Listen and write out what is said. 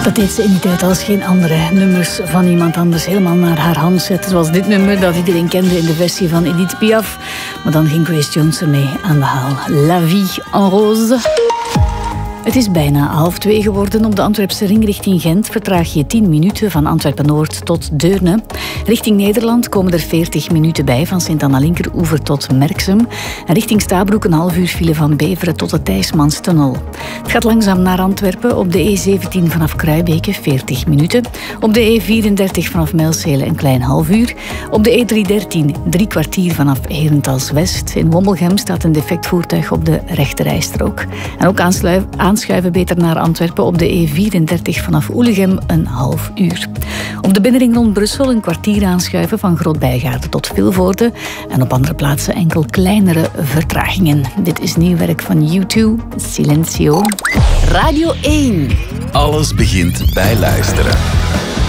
Dat deed ze in die tijd als geen andere. Nummers van iemand anders helemaal naar haar hand zetten. Zoals dit nummer dat iedereen kende in de versie van Edith Piaf. Maar dan ging Grace Jones ermee aan de haal. La vie en rose. Het is bijna 1:30 geworden. Op de Antwerpse ring richting Gent vertraag je 10 minuten van Antwerpen-Noord tot Deurne. Richting Nederland komen er 40 minuten bij van Sint-Anna-Linkeroever tot Merksem. En richting Stabroek een half uur file van Beveren tot de Thijsmanstunnel. Het gaat langzaam naar Antwerpen. Op de E17 vanaf Kruibeke 40 minuten. Op de E34 vanaf Mijlsele een klein half uur. Op de E313 3 kwartier vanaf Herentals West. In Wombelgem staat een defect voertuig op de rechterrijstrook. En ook aanschuiven beter naar Antwerpen op de E34 vanaf Oelegem een half uur. Op de binnenring rond Brussel een kwartier aanschuiven van Groot-Bijgaarde tot Vilvoorde. En op andere plaatsen enkel kleinere vertragingen. Dit is nieuw werk van U2, Silencio. Radio 1. Alles begint bij luisteren.